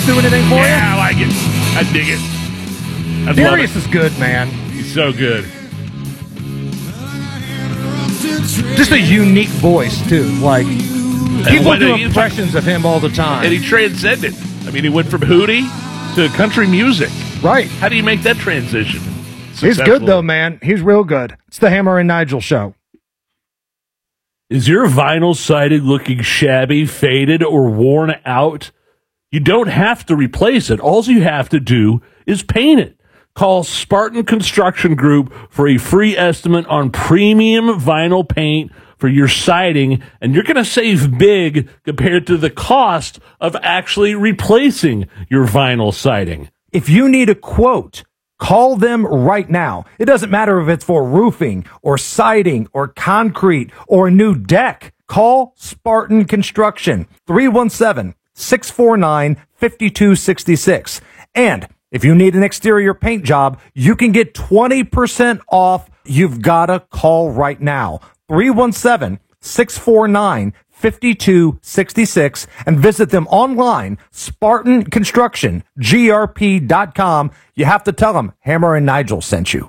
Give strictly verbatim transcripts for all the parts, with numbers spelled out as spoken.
do anything for yeah, you? Yeah, I like it. I dig it. I Darius is good, man. He's so good. Just a unique voice, too. Like, people when do he- impressions of him all the time. And he transcended. I mean, he went from Hootie to country music. Right. How do you make that transition? He's good, though, man. He's real good. It's the Hammer and Nigel show. Is your vinyl siding looking shabby, faded, or worn out? You don't have to replace it. All you have to do is paint it. Call Spartan Construction Group for a free estimate on premium vinyl paint for your siding, and you're going to save big compared to the cost of actually replacing your vinyl siding. If you need a quote, call them right now. It doesn't matter if it's for roofing or siding or concrete or a new deck. Call Spartan Construction, three one seven, six four nine, five two six six. And if you need an exterior paint job, you can get twenty percent off. You've got to call right now. three one seven, six four nine, five two six six and visit them online, Spartan Construction G R P dot com. You have to tell them Hammer and Nigel sent you.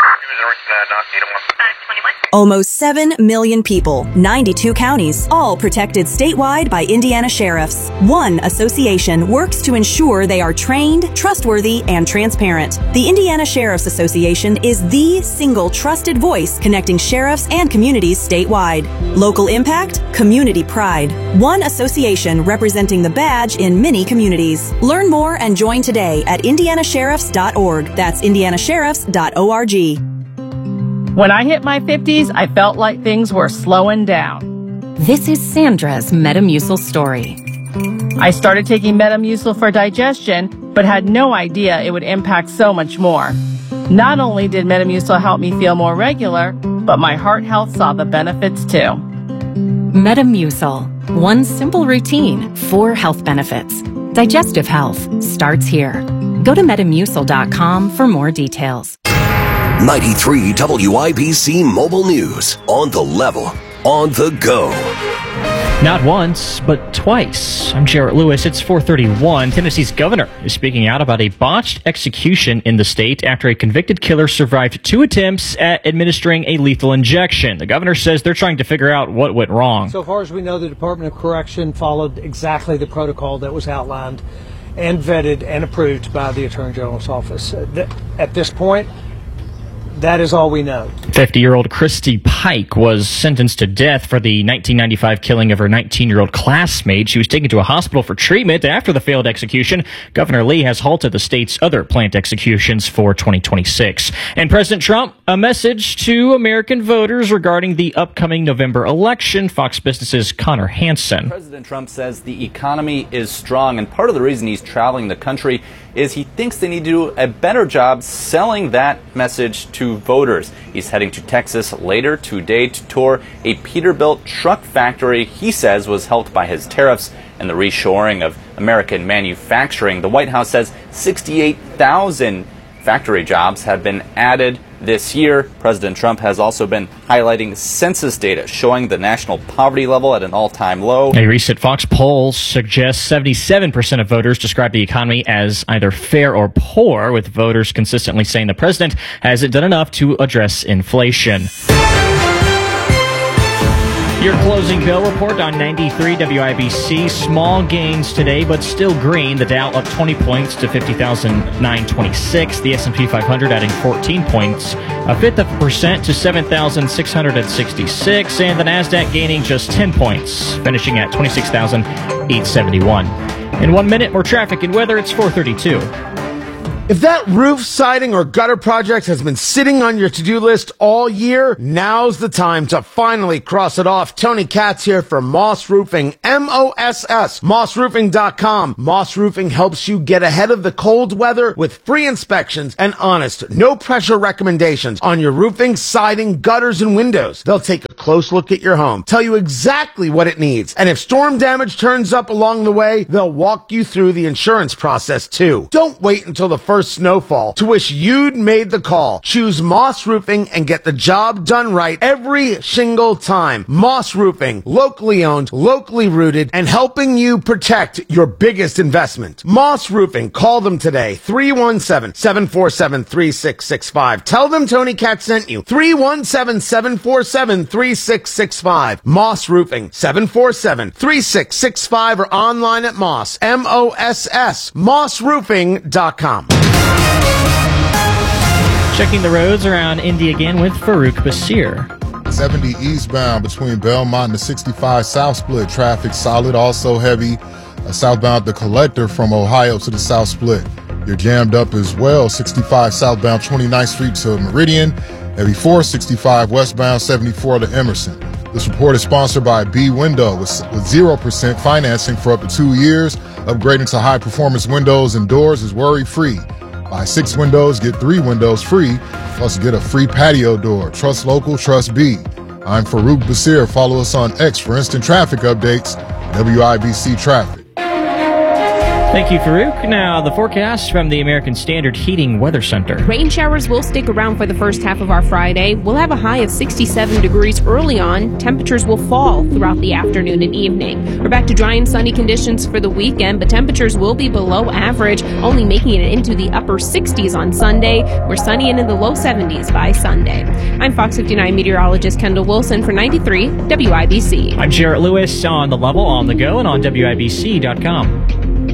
Almost seven million people, ninety-two counties, all protected statewide by Indiana sheriffs. One association works to ensure they are trained, trustworthy, and transparent. The Indiana Sheriff's Association is the single trusted voice connecting sheriffs and communities statewide. Local impact, community pride. One association representing the badge in many communities. Learn more and join today at indiana sheriffs dot org. That's indiana sheriffs dot org. When I hit my fifties, I felt like things were slowing down. This is Sandra's Metamucil story. I started taking Metamucil for digestion, but had no idea it would impact so much more. Not only did Metamucil help me feel more regular, but my heart health saw the benefits too. Metamucil. One simple routine, four health benefits. Digestive health starts here. Go to metamucil dot com for more details. ninety-three W I B C Mobile News. On the level. On the go. Not once, but twice. I'm Jarrett Lewis. It's four thirty-one. Tennessee's governor is speaking out about a botched execution in the state after a convicted killer survived two attempts at administering a lethal injection. The governor says they're trying to figure out what went wrong. So far as we know, the Department of Correction followed exactly the protocol that was outlined and vetted and approved by the Attorney General's office. At this point, that is all we know. fifty-year-old Christy Pike was sentenced to death for the nineteen ninety-five killing of her nineteen-year-old classmate. She was taken to a hospital for treatment after the failed execution. Governor Lee has halted the state's other planned executions for twenty twenty-six. And President Trump, a message to American voters regarding the upcoming November election. Fox Business's Connor Hansen. President Trump says the economy is strong, and part of the reason he's traveling the country is he thinks they need to do a better job selling that message to voters. He's heading to Texas later today to tour a Peterbilt truck factory he says was helped by his tariffs and the reshoring of American manufacturing. The White House says sixty-eight thousand factory jobs have been added this year. President Trump has also been highlighting census data showing the national poverty level at an all-time low. A recent Fox poll suggests seventy-seven percent of voters describe the economy as either fair or poor, with voters consistently saying the president hasn't done enough to address inflation. Your closing bill report on ninety-three W I B C. Small gains today, but still green. The Dow up twenty points to fifty thousand nine hundred twenty-six. The S and P five hundred adding fourteen points, a fifth of a percent to seven thousand six hundred sixty-six. And the Nasdaq gaining just ten points, finishing at twenty-six thousand eight hundred seventy-one. In one minute, more traffic and weather. It's four thirty-two. If that roof, siding, or gutter project has been sitting on your to-do list all year, now's the time to finally cross it off. Tony Katz here for Moss Roofing, M O S S, moss roofing dot com. Moss Roofing helps you get ahead of the cold weather with free inspections and honest, no-pressure recommendations on your roofing, siding, gutters, and windows. They'll take a close look at your home, tell you exactly what it needs. And if storm damage turns up along the way, they'll walk you through the insurance process too. Don't wait until the first snowfall to wish you'd made the call. Choose Moss Roofing and get the job done right every single time. Moss Roofing, locally owned, locally rooted, and helping you protect your biggest investment. Moss Roofing, call them today, three one seven, seven four seven, three six six five. Tell them Tony Katz sent you, three one seven, seven four seven, three six six five. Moss Roofing, seven four seven, three six six five, or online at Moss, M O S S, moss roofing dot com. Checking the roads around Indy again with Farouk Basir. seventy eastbound between Belmont and the sixty-five South Split. Traffic solid, also heavy. Uh, southbound the Collector from Ohio to the South Split. You're jammed up as well. sixty-five southbound twenty-ninth Street to Meridian. Heavy four sixty-five westbound seventy-four to Emerson. This report is sponsored by B Window with, with zero percent financing for up to two years. Upgrading to high-performance windows and doors is worry-free. Buy six windows, get three windows free, plus get a free patio door. Trust local, trust B. I'm Farouk Basir. Follow us on X for instant traffic updates. W I B C Traffic. Thank you, Farouk. Now, the forecast from the American Standard Heating Weather Center. Rain showers will stick around for the first half of our Friday. We'll have a high of sixty-seven degrees early on. Temperatures will fall throughout the afternoon and evening. We're back to dry and sunny conditions for the weekend, but temperatures will be below average, only making it into the upper sixties on Sunday. We're sunny and in the low seventies by Sunday. I'm Fox fifty-nine meteorologist Kendall Wilson for ninety-three W I B C. I'm Jarrett Lewis on The Level, on the go, and on W I B C dot com.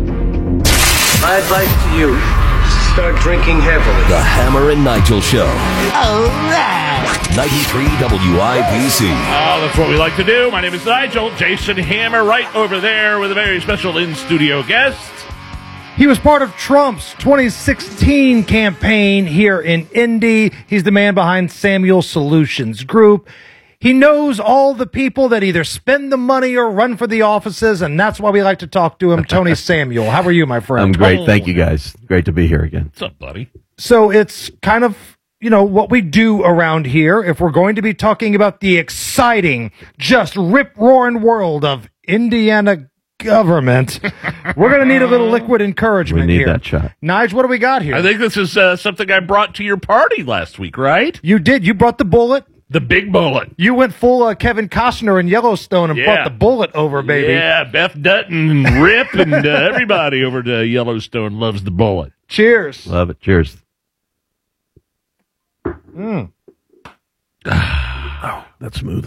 My advice to you, start drinking heavily. The Hammer and Nigel Show. All right. ninety-three W I B C. Oh, that's what we like to do. My name is Nigel. Jason Hammer right over there with a very special in-studio guest. He was part of Trump's twenty sixteen campaign here in Indy. He's the man behind Samuel Solutions Group. He knows all the people that either spend the money or run for the offices, and that's why we like to talk to him. Tony Samuel, how are you, my friend? I'm great. Thank you, guys. Great to be here again. What's up, buddy? So it's kind of, you know, what we do around here. If we're going to be talking about the exciting, just rip-roaring world of Indiana government, we're going to need a little liquid encouragement We need here. that shot. Nige, what do we got here? I think this is uh, something I brought to your party last week, right? You did. You brought the bullet. The big bullet. You went full uh, Kevin Costner in Yellowstone and Yeah. brought the bullet over, baby. Yeah, Beth Dutton and Rip and uh, everybody over to Yellowstone loves the bullet. Cheers. Love it. Cheers. Mm. Oh, that's smooth.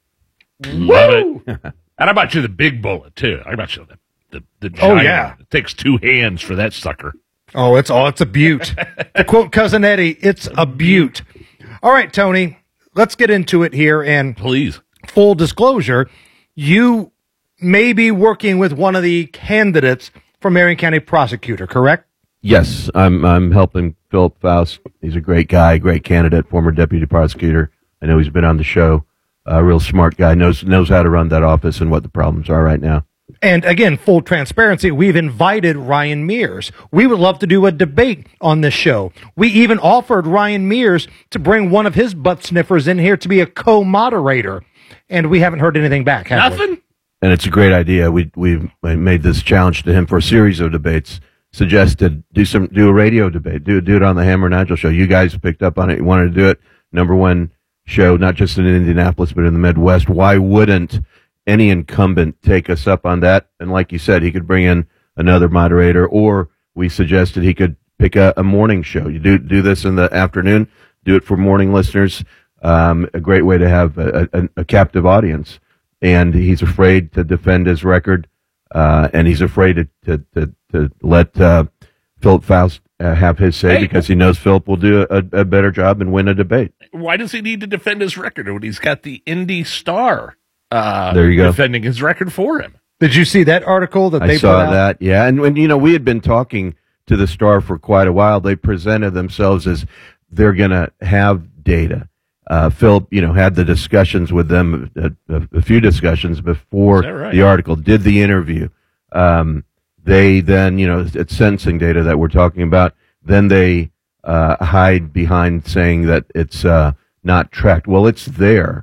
Love it. And I bought you the big bullet, too. I bought you the, the, the Oh, giant. yeah. It takes two hands for that sucker. Oh, it's all. It's a beaut. To quote Cousin Eddie, it's a beaut. All right, Tony, let's get into it here. And please, full disclosure, you may be working with one of the candidates for Marion County prosecutor, correct? Yes, I'm I'm helping Philip Faust. He's a great guy, great candidate, former deputy prosecutor. I know he's been on the show. A real smart guy, knows knows how to run that office and what the problems are right now. And again, full transparency, we've invited Ryan Mears. We would love to do a debate on this show. We even offered Ryan Mears to bring one of his butt sniffers in here to be a co-moderator. And we haven't heard anything back, have we? Nothing? And it's a great idea. We we've made this challenge to him for a series of debates. Suggested do some do a radio debate. Do do it on the Hammer and Nigel show. You guys picked up on it. You wanted to do it. Number one show, not just in Indianapolis, but in the Midwest. Why wouldn't any incumbent take us up on that? And like you said, he could bring in another moderator, or we suggested he could pick a, a morning show. You do do this in the afternoon. Do it for morning listeners. Um, a great way to have a, a, a captive audience. And he's afraid to defend his record, uh, and he's afraid to to to, to let uh, Philip Faust uh, have his say, Hey. because he knows Philip will do a, a better job and win a debate. Why does he need to defend his record when he's got the Indy Star uh, There you go. defending his record for him? Did you see that article that I they saw put out? that, yeah. And when you know, we had been talking to the Star for quite a while. They presented themselves as they're going to have data. Uh, Philip, you know, had the discussions with them, a, a, a few discussions before Is that right? the article, did the interview. Um, they then, you know, it's sentencing data that we're talking about. Then they uh, hide behind saying that it's uh, not tracked. Well, it's there.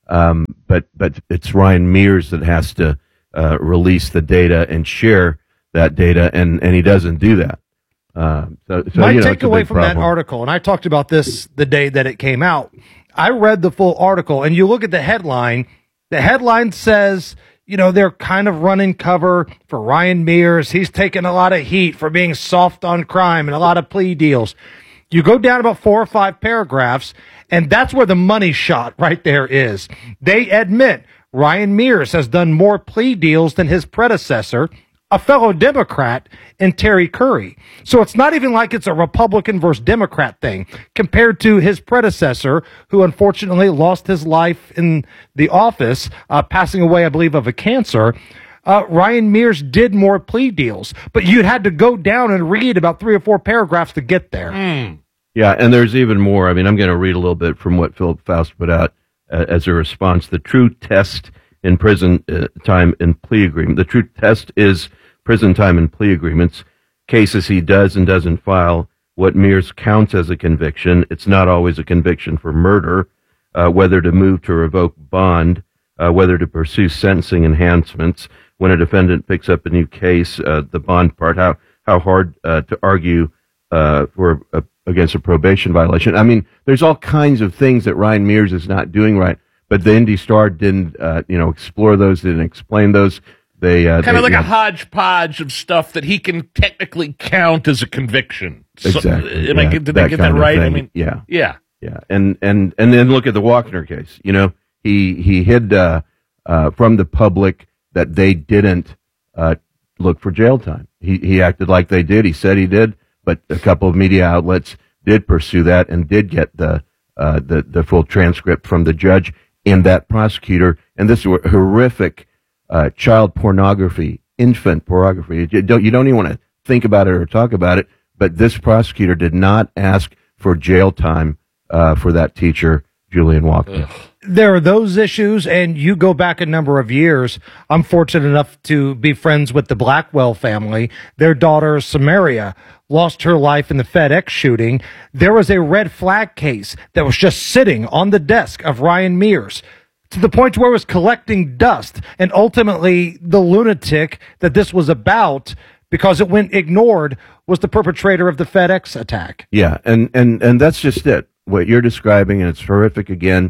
Um, but but it's Ryan Mears that has to uh, release the data and share that data, and, and he doesn't do that. Uh, so, so My you know, it's a takeaway big from that problem. article, and I talked about this the day that it came out, I read the full article, and you look at the headline. The headline says, you know, they're kind of running cover for Ryan Mears. He's taking a lot of heat for being soft on crime and a lot of plea deals. You go down about four or five paragraphs, and that's where the money shot right there is. They admit Ryan Mears has done more plea deals than his predecessor, a fellow Democrat, in Terry Curry. So it's not even like it's a Republican versus Democrat thing compared to his predecessor, who unfortunately lost his life in the office, uh, passing away, I believe, of a cancer. Uh, Ryan Mears did more plea deals, but you'd had to go down and read about three or four paragraphs to get there. Mm. Yeah, and there's even more. I mean, I'm going to read a little bit from what Philip Faust put out uh, as a response. The true test in prison uh, time and plea agreement. The true test is prison time and plea agreements. Cases he does and doesn't file. What Mears counts as a conviction. It's not always a conviction for murder. Uh, whether to move to revoke bond. Uh, whether to pursue sentencing enhancements. When a defendant picks up a new case, uh, the bond part, how, how hard uh, to argue uh, for a, against a probation violation. I mean, there's all kinds of things that Ryan Mears is not doing right, but the Indy Star didn't, uh, you know, explore those, didn't explain those. They uh, kind of they, like you a know, hodgepodge of stuff that he can technically count as a conviction. Exactly. So, am yeah, I, did I get that kind of right? I thing. mean, yeah, yeah, yeah, and and and then look at the Walkner case. You know, he he hid uh, uh, from the public that they didn't uh, look for jail time. He he acted like they did. He said he did, but a couple of media outlets did pursue that and did get the uh, the the full transcript from the judge and that prosecutor. And this horrific uh, child pornography, infant pornography. You don't you don't even want to think about it or talk about it. But this prosecutor did not ask for jail time uh, for that teacher, Julian Walkner. Ugh. There are those issues, and you go back a number of years. I'm fortunate enough to be friends with the Blackwell family. Their daughter, Samaria, lost her life in the FedEx shooting. There was a red flag case that was just sitting on the desk of Ryan Mears to the point where it was collecting dust. And ultimately, the lunatic that this was about, because it went ignored, was the perpetrator of the FedEx attack. Yeah, and, and, and that's just it. What you're describing, and it's horrific again.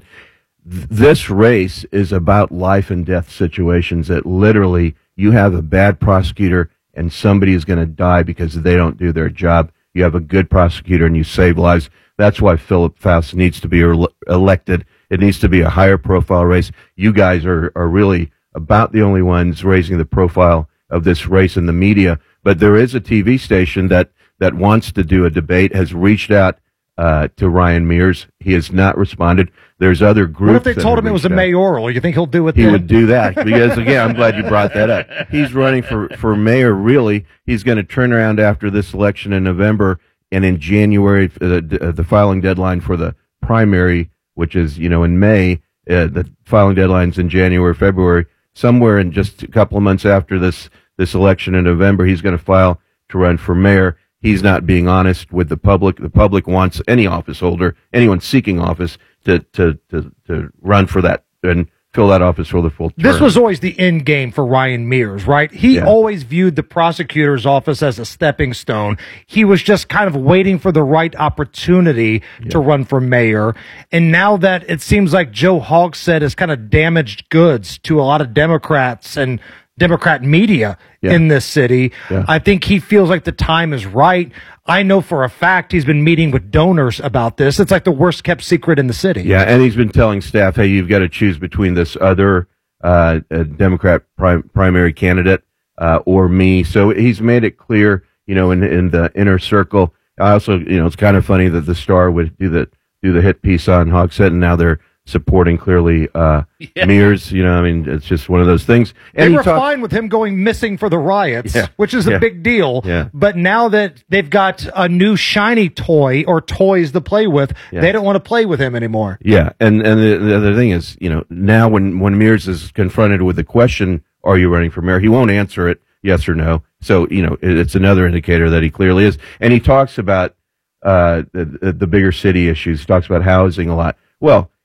This race is about life and death situations that literally you have a bad prosecutor and somebody is going to die because they don't do their job. You have a good prosecutor and you save lives. That's why Philip Faust needs to be re- elected. It needs to be a higher profile race. You guys are, are really about the only ones raising the profile of this race in the media. But there is a T V station that, that wants to do a debate, has reached out Uh, to Ryan Mears. He has not responded. There's other groups. What if they that told have him it was a reached out. mayoral? You think he'll do it He then? would do that because, again, I'm glad you brought that up. He's running for, for mayor, really. He's going to turn around after this election in November, and in January, uh, the, the filing deadline for the primary, which is, you know, in May, uh, the filing deadline's in January, February. Somewhere in just a couple of months after this, this election in November, he's going to file to run for mayor. He's not being honest with the public. The public wants any office holder, anyone seeking office, to, to, to, to run for that and fill that office for the full term. This was always the end game for Ryan Mears, right? He Yeah. always viewed the prosecutor's office as a stepping stone. He was just kind of waiting for the right opportunity yeah. to run for mayor. And now that it seems like Joe Hogsett has kind of damaged goods to a lot of Democrats and Democrat media yeah. in this city, yeah. I think he feels like the time is right. I know for a fact he's been meeting with donors about this. It's like the worst kept secret in the city. Yeah, and he's been telling staff, hey, you've got to choose between this other uh, uh, Democrat prim- primary candidate uh, or me. So he's made it clear, you know, in, in the inner circle. I also, you know, it's kind of funny that the Star would do the, do the hit piece on Hogsett, and now they're supporting clearly uh, yeah. Mears. You know, I mean, it's just one of those things. And they were talk- fine with him going missing for the riots, yeah. which is a yeah. big deal. Yeah. But now that they've got a new shiny toy or toys to play with, yeah. they don't want to play with him anymore. Yeah, and and the, the other thing is, you know, now when when Mears is confronted with the question, "Are you running for mayor?" he won't answer it, yes or no. So, you know, it, it's another indicator that he clearly is. And he talks about uh, the, the bigger city issues. He talks about housing a lot. Well,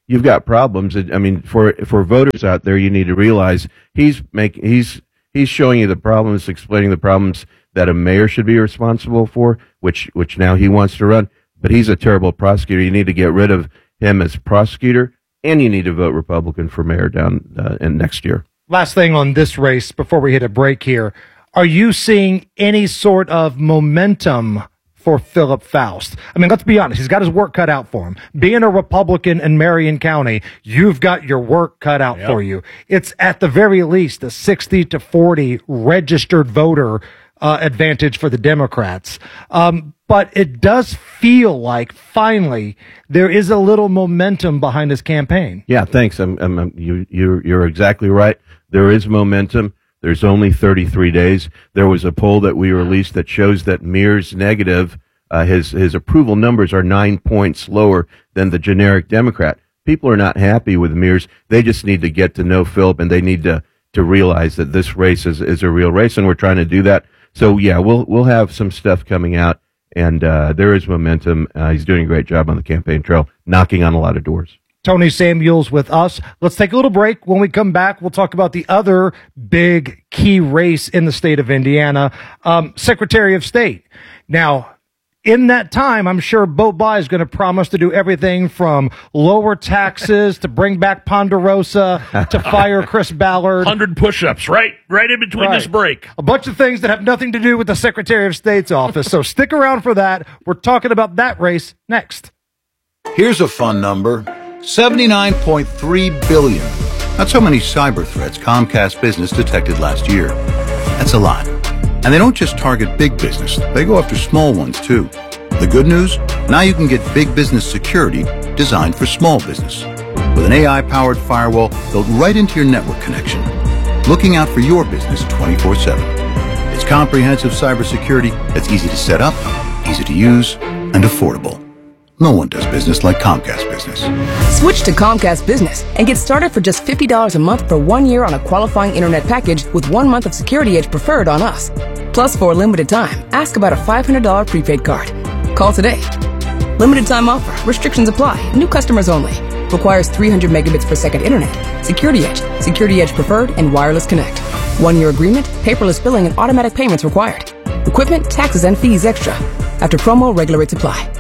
you've got problems. I mean, for for voters out there, you need to realize he's making he's he's showing you the problems, explaining the problems that a mayor should be responsible for, which which now he wants to run. But he's a terrible prosecutor. You need to get rid of him as prosecutor, and you need to vote Republican for mayor down uh, in next year. Last thing on this race before we hit a break here. Are you seeing any sort of momentum for Philip Faust? I mean, let's be honest. He's got his work cut out for him. Being a Republican in Marion County, you've got your work cut out yep. for you. It's at the very least a sixty to forty registered voter uh, advantage for the Democrats. Um, but it does feel like finally there is a little momentum behind his campaign. Yeah, thanks. I'm, I'm, I'm, you, you're, you're exactly right. There is momentum. There's only thirty-three days. There was a poll that we released that shows that Mears negative, uh, his, his approval numbers are nine points lower than the generic Democrat. People are not happy with Mears. They just need to get to know Philip, and they need to, to realize that this race is, is a real race, and we're trying to do that. So yeah, we'll, we'll have some stuff coming out, and, uh, there is momentum. Uh, he's doing a great job on the campaign trail, knocking on a lot of doors. Tony Samuels with us. Let's take a little break. When we come back, we'll talk about the other big key race in the state of Indiana, um, Secretary of State. Now, in that time, I'm sure Bo Bai is going to promise to do everything from lower taxes to bring back Ponderosa to fire Chris Ballard. one hundred push-ups, right? Right in between right. this break. A bunch of things that have nothing to do with the Secretary of State's office. So stick around for that. We're talking about that race next. Here's a fun number. seventy-nine point three billion. That's how many cyber threats Comcast Business detected last year. That's a lot. And they don't just target big business, they go after small ones too. The good news? Now you can get big business security designed for small business. With an A I-powered firewall built right into your network connection, looking out for your business twenty-four seven. It's comprehensive cybersecurity that's easy to set up, easy to use, and affordable. No one does business like Comcast Business. Switch to Comcast Business and get started for just fifty dollars a month for one year on a qualifying internet package with one month of Security Edge preferred on us. Plus, for a limited time, ask about a five hundred dollars prepaid card. Call today. Limited time offer. Restrictions apply. New customers only. Requires three hundred megabits per second internet. Security Edge, Security Edge preferred, and wireless connect. One-year agreement, paperless billing, and automatic payments required. Equipment, taxes, and fees extra. After promo, regular rates apply.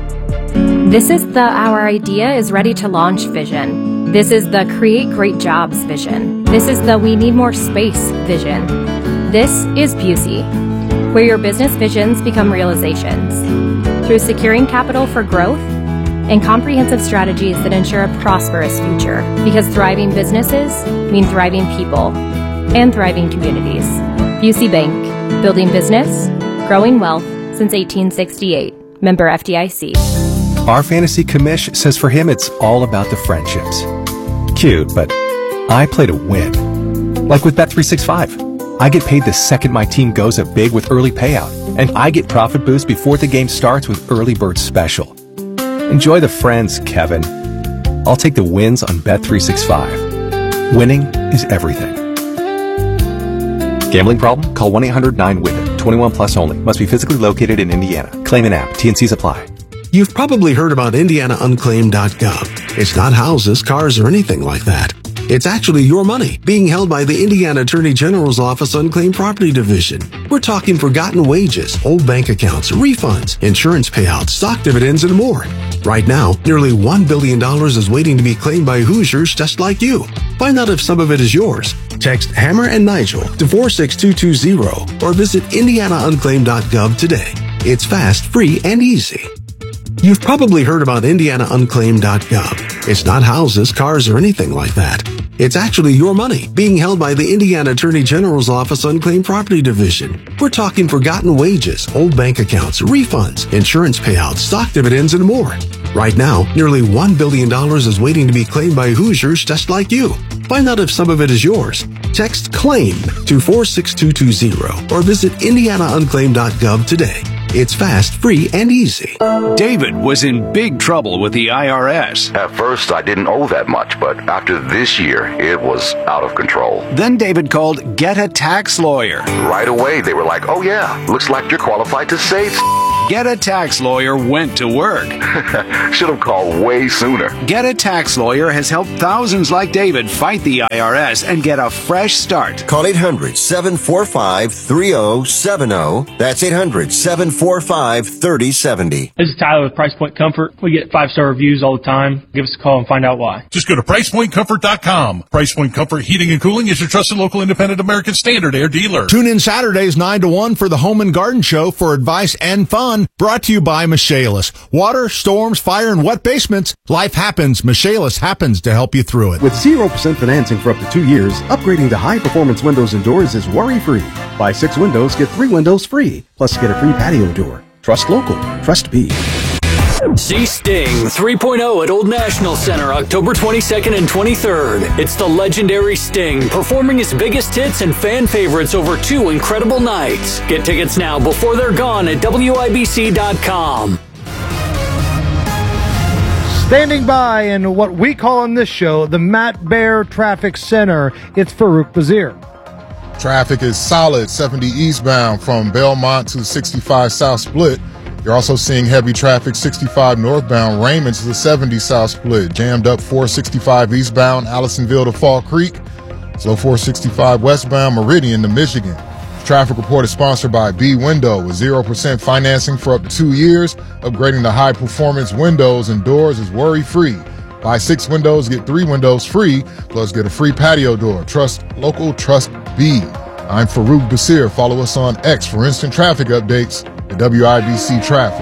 This is the Our Idea is Ready to Launch vision. This is the Create Great Jobs vision. This is the We Need More Space vision. This is Busey, where your business visions become realizations. Through securing capital for growth and comprehensive strategies that ensure a prosperous future. Because thriving businesses mean thriving people and thriving communities. Busey Bank, building business, growing wealth since eighteen sixty-eight. Member F D I C. Our fantasy commish says for him it's all about the friendships. Cute, but I play to win. Like with Bet three sixty-five. I get paid the second my team goes up big with early payout, and I get profit boost before the game starts with Early Bird Special. Enjoy the friends, Kevin. I'll take the wins on Bet three sixty-five. Winning is everything. Gambling problem? Call one eight hundred nine W I T H. twenty-one plus only. Must be physically located in Indiana. Claim an app. T and Cs apply. You've probably heard about Indiana Unclaimed dot gov. It's not houses, cars, or anything like that. It's actually your money being held by the Indiana Attorney General's Office Unclaimed Property Division. We're talking forgotten wages, old bank accounts, refunds, insurance payouts, stock dividends, and more. Right now, nearly one billion dollars is waiting to be claimed by Hoosiers just like you. Find out if some of it is yours. Text Hammer and Nigel to four six two two zero or visit Indiana Unclaimed dot gov today. It's fast, free, and easy. You've probably heard about Indiana Unclaimed dot gov. It's not houses, cars, or anything like that. It's actually your money being held by the Indiana Attorney General's Office Unclaimed Property Division. We're talking forgotten wages, old bank accounts, refunds, insurance payouts, stock dividends, and more. Right now, nearly one billion dollars is waiting to be claimed by Hoosiers just like you. Find out if some of it is yours. Text CLAIM to four six two two zero or visit Indiana Unclaimed dot gov today. It's fast, free, and easy. David was in big trouble with the I R S. At first, I didn't owe that much, but after this year, it was out of control. Then David called Get a Tax Lawyer. Right away, they were like, oh yeah, looks like you're qualified to save. Get a Tax Lawyer went to work. Should have called way sooner. Get a Tax Lawyer has helped thousands like David fight the I R S and get a fresh start. Call eight hundred, seven four five, three oh seven oh. That's eight hundred, seven four five, three oh seven oh. This is Tyler with Price Point Comfort. We get five-star reviews all the time. Give us a call and find out why. Just go to price point comfort dot com. Price Point Comfort Heating and Cooling is your trusted local independent American Standard Air dealer. Tune in Saturdays nine to one for the Home and Garden Show for advice and fun. Brought to you by Michaelis. Water, storms, fire, and wet basements. Life happens. Michaelis happens to help you through it. With zero percent financing for up to two years, upgrading to high-performance windows and doors is worry-free. Buy six windows, get three windows free. Plus, get a free patio door. Trust local. Trust B. See Sting three point oh at Old National Center October twenty-second and twenty-third. It's the legendary Sting performing his biggest hits and fan favorites over two incredible nights. Get tickets now before they're gone at W I B C dot com. Standing by in what we call on this show the Matt Bear Traffic Center, it's Farouk Bazir. Traffic is solid, seventy eastbound from Belmont to sixty-five South Split. You're also seeing heavy traffic sixty-five northbound Raymond to the seventy South Split. Jammed up four sixty-five eastbound Allisonville to Fall Creek. Slow four sixty-five westbound Meridian to Michigan. Traffic report is sponsored by B Window with zero percent financing for up to two years. Upgrading to high-performance windows and doors is worry-free. Buy six windows, get three windows free, plus get a free patio door. Trust local, trust B. I'm Farouk Basir. Follow us on X for instant traffic updates at W I B C Traffic.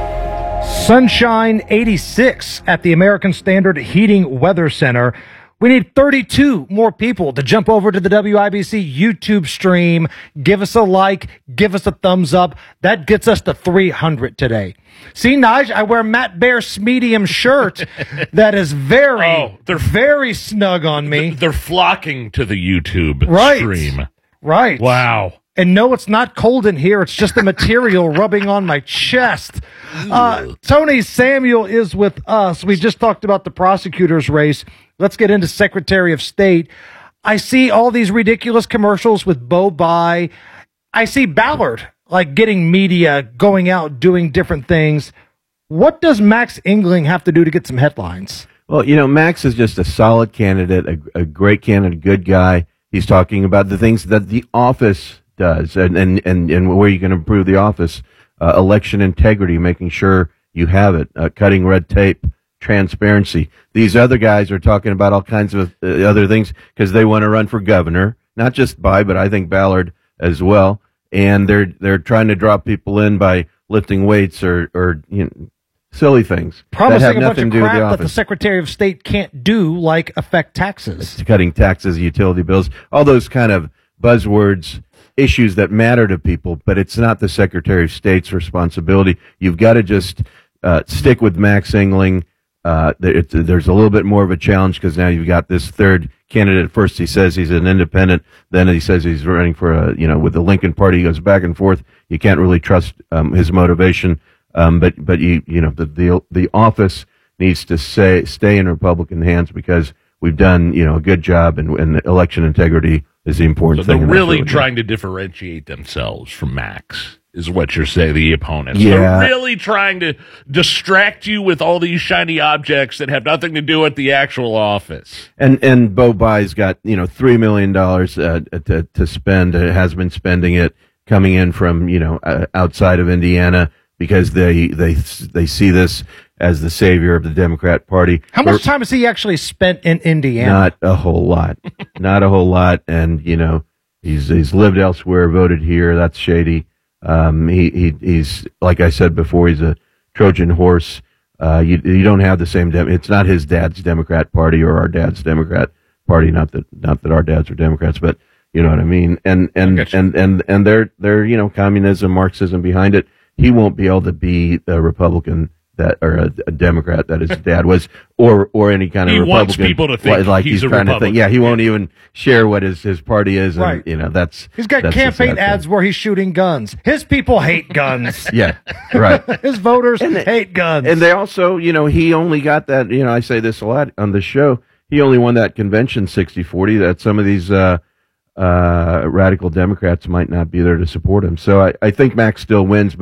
Sunshine eighty-six at the American Standard Heating Weather Center. We need thirty-two more people to jump over to the W I B C YouTube stream. Give us a like. Give us a thumbs up. That gets us to three hundred today. See, Nige, I wear Matt Bear's medium shirt that is very, oh, they're very snug on me. They're flocking to the YouTube right. stream. Right. Wow. And no, it's not cold in here. It's just the material rubbing on my chest. Uh, Tony Samuel is with us. We just talked about the prosecutor's race. Let's get into Secretary of State. I see all these ridiculous commercials with Bo Bai. I see Ballard, like, getting media, going out, doing different things. What does Max Engling have to do to get some headlines? Well, you know, Max is just a solid candidate, a, a great candidate, a good guy. He's talking about the things that the office does and, and, and, and where you can improve the office. Uh, election integrity, making sure you have it, uh, cutting red tape, transparency. These other guys are talking about all kinds of uh, other things because they want to run for governor, not just Bai, but I think Ballard as well. And they're they're trying to draw people in by lifting weights or, or you know, silly things Promising that have a bunch nothing of to do with the crap office. that the Secretary of State can't do, like affect taxes. Cutting taxes, utility bills, all those kind of buzzwords, issues that matter to people, but it's not the Secretary of State's responsibility. You've got to just uh, stick with Max Engling. Uh, it, there's a little bit more of a challenge because now you've got this third candidate. First he says he's an independent, then he says he's running for a, you know, with the Lincoln Party. He goes back and forth. You can't really trust um, his motivation, um, but but you you know the the the office needs to say stay in Republican hands because we've done you know a good job, and, and election integrity is the important so thing. They're really trying to differentiate themselves from Max, is what you're saying, the opponents. Yeah. They're really trying to distract you with all these shiny objects that have nothing to do with the actual office. And and Bo Bai's got, you know, three million dollars uh, to, to spend, uh, has been spending it, coming in from, you know, uh, outside of Indiana because they, they, they see this as the savior of the Democrat Party. How much time has he actually spent in Indiana? Not a whole lot. Not a whole lot. And, you know, he's he's lived elsewhere, voted here. That's shady. Um, he, he he's, like I said before, he's a Trojan horse. Uh, you you don't have the same, dem- it's not his dad's Democrat Party or our dad's Democrat Party. Not that not that our dads are Democrats, but you know what I mean. And and and and and they're they're you know communism, Marxism behind it. He won't be able to be a Republican that or a, a Democrat that his dad was, or or any kind of he Republican. Wants people to think like, like he's, he's a trying Republican. to think. Yeah, he won't even share what his, his party is, and Right. you know that's He's got that's the campaign sad ads thing. where he's shooting guns. His people hate guns. Yeah, right. His voters hate guns. And they also, you know, he only got that, you know, I say this a lot on the show, he only won that convention sixty forty that some of these uh, uh, radical Democrats might not be there to support him. So I, I think Max still wins, but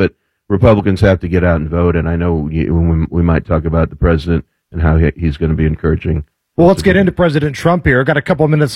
Republicans have to get out and vote, and I know we, we, we might talk about the president and how he, he's going to be encouraging. Well, let's get into President Trump here. I've got a couple of minutes